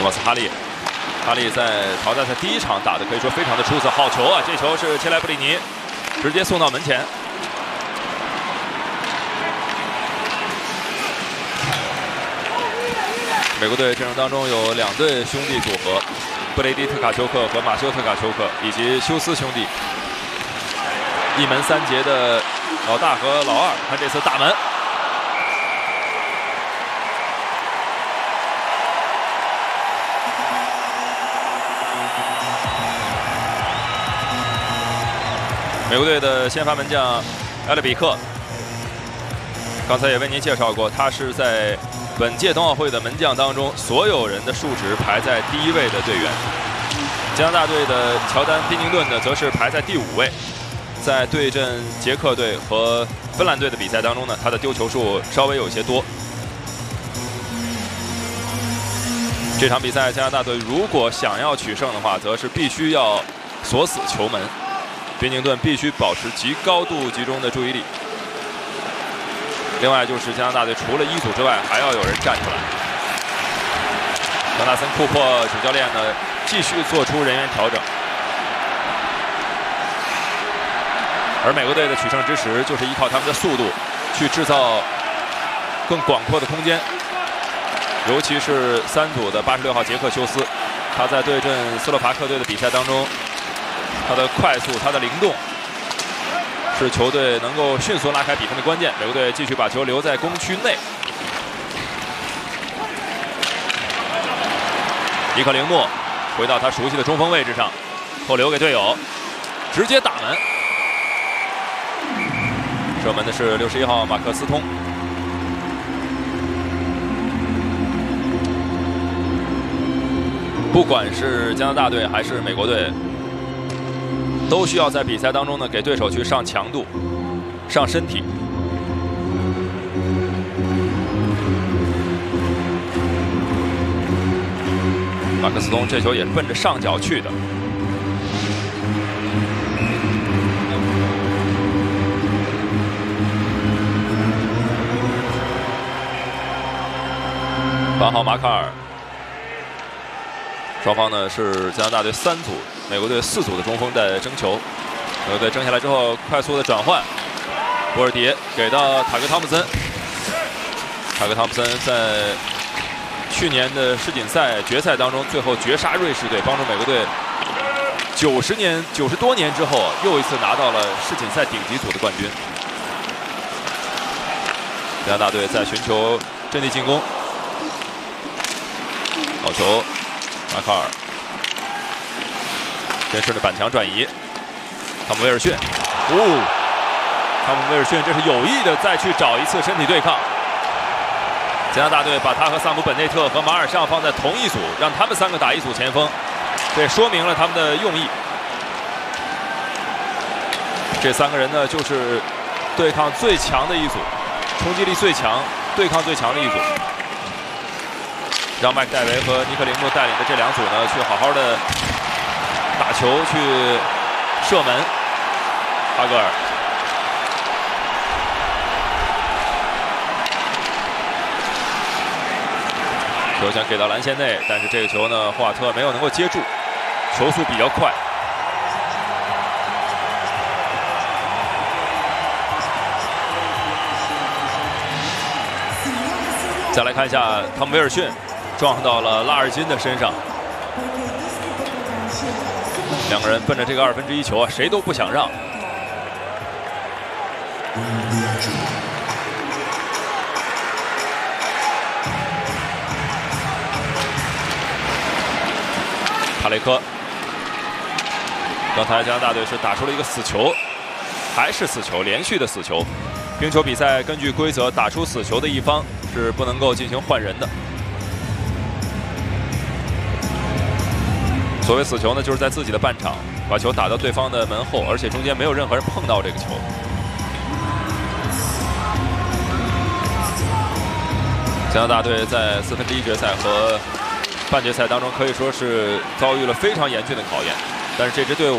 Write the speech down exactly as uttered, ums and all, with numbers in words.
莫斯哈利，哈利在淘汰赛第一场打的可以说非常的出色，好球啊！这球是切莱布里尼直接送到门前。美国队阵容当中有两对兄弟组合，布雷迪特卡丘克和马修特卡丘克，以及休斯兄弟，一门三杰的老大和老二。看这次大门。 美国队的先发门将埃勒比克，刚才也为您介绍过，他是在本届冬奥会的门将当中，所有人的数值排在第一位的队员。加拿大队的乔丹·宾宁顿呢，则是排在第五位。在对阵捷克队和芬兰队的比赛当中呢，他的丢球数稍微有一些多。这场比赛，加拿大队如果想要取胜的话，则是必须要锁死球门。 宾宁顿必须保持极高度集中的注意力。另外就是加拿大队除了一组之外，还要有人站出来。乔纳森·库珀主教练呢，继续做出人员调整。而美国队的取胜之时，就是依靠他们的速度，去制造更广阔的空间。尤其是三组的八十六号杰克休斯，他在对阵斯洛伐克队的比赛当中。 他的快速，他的灵动，是球队能够迅速拉开比分的关键。美国队继续把球留在攻区内。尼克林诺回到他熟悉的中锋位置上，后留给队友，直接打门。射门的是六十一号马克斯通。不管是加拿大队还是美国队。 都需要在比赛当中呢，给对手去上强度、上身体。马克斯通这球也奔着上角去的。八号马卡尔。 双方呢是加拿大队三组，美国队四组的中锋在争球。美国队争下来之后，快速的转换，波尔迪给到塔克汤普森。塔克汤普森在去年的世锦赛决赛当中，最后绝杀瑞士队，帮助美国队九十年九十多年之后又一次拿到了世锦赛顶级组的冠军。加拿大队在寻求阵地进攻，好球。 马卡尔，先顺着板墙转移，汤姆威尔逊，哦，汤姆威尔逊这是有意的再去找一次身体对抗。加拿大队把他和萨姆本内特和马尔尚放在同一组，让他们三个打一组前锋，这说明了他们的用意。这三个人呢，就是对抗最强的一组，冲击力最强、对抗最强的一组。 让麦克戴维和尼克林诺带领的这两组呢，去好好的打球，去射门。哈格尔，球想给到篮线内，但是这个球呢，霍瓦特没有能够接住，球速比较快。再来看一下汤姆威尔逊。 撞到了拉尔金的身上，两个人奔着这个二分之一球啊，谁都不想让。卡雷科，刚才加拿大队是打出了一个死球，还是死球，连续的死球。冰球比赛根据规则，打出死球的一方是不能够进行换人的。 所谓死球呢，就是在自己的半场把球打到对方的门后，而且中间没有任何人碰到这个球。加拿大队在四分之一决赛和半决赛当中可以说是遭遇了非常严峻的考验，但是这支队伍。